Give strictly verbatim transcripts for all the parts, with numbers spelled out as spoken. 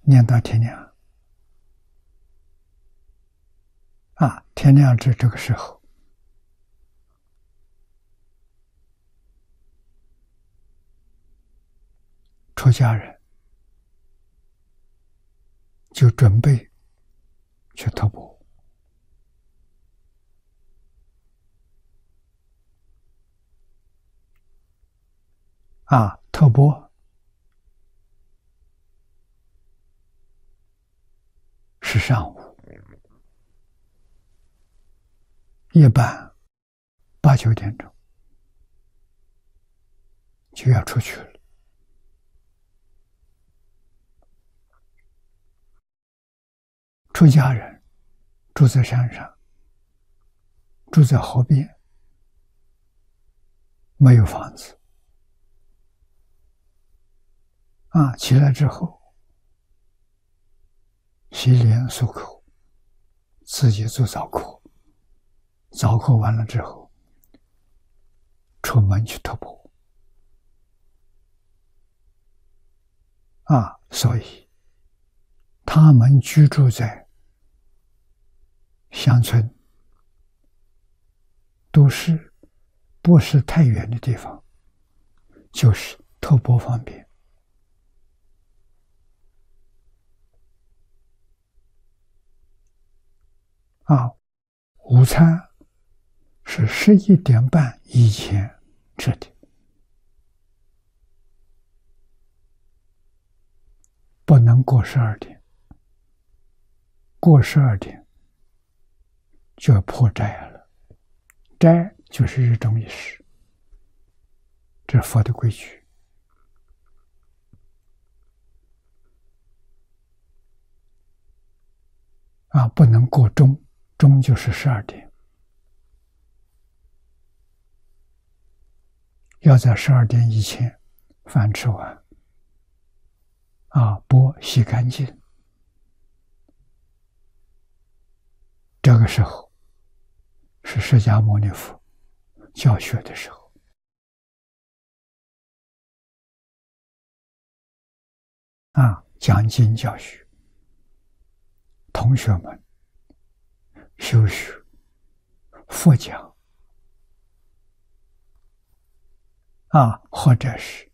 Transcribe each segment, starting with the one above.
念到天亮。啊，天亮至这个时候，出家人就准备去托钵。啊，托钵是上午，一般八九点钟就要出去了。出家人住在山上，住在河边，没有房子。啊，起来之后，洗脸漱口，自己做早课。早课完了之后，出门去托钵。啊，所以他们居住在乡村、都市，不是太远的地方，就是托钵方便。啊，午餐是十一点半以前吃的，不能过十二点。过十二点就要破斋了，斋就是日中一时，这是佛的规矩。啊，不能过中，中就是十二点，要在十二点以前饭吃完。啊，钵洗干净。这个时候是释迦牟尼佛教学的时候。啊，讲经教学，同学们修学佛讲。啊，或者是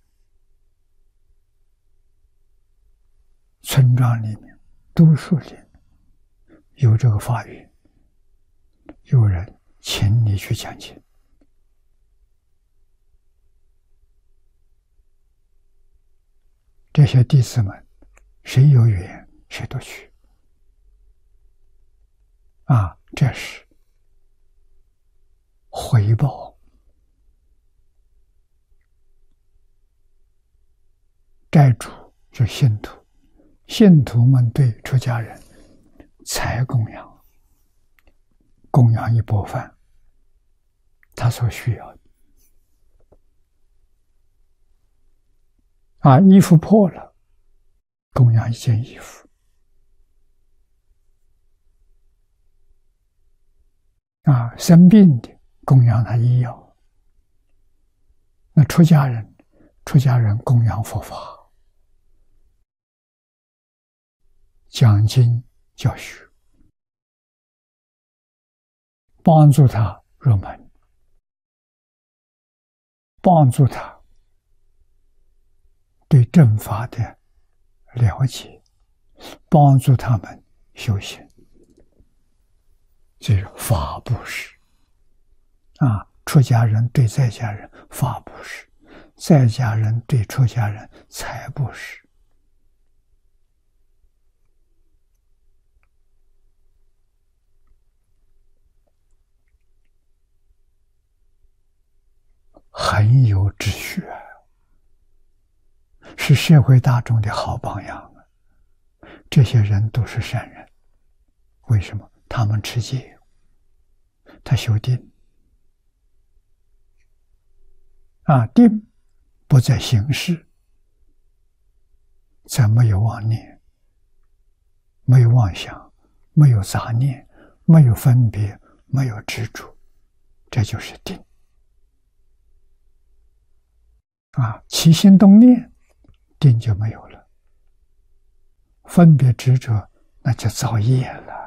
村庄里面、都市里面有这个法语，有人请你去讲经。这些弟子们，谁有缘谁都去。啊，这是回报。斋主是信徒，信徒们对出家人才供养，供养一钵饭，他所需要的。啊，衣服破了，供养一件衣服。啊，生病的供养他医药。那出家人，出家人供养佛法，讲经教学，帮助他入门，帮助他对正法的了解，帮助他们修行。这是法布施。啊，出家人对在家人法布施，在家人对出家人财布施。很有秩序啊，是社会大众的好榜样啊。这些人都是善人，为什么？他们持戒，他修定。啊，定不在形式，在没有妄念，没有妄想，没有杂念，没有分别，没有执着，这就是定。啊，起心动念，定就没有了。 分别执着，那就造业了。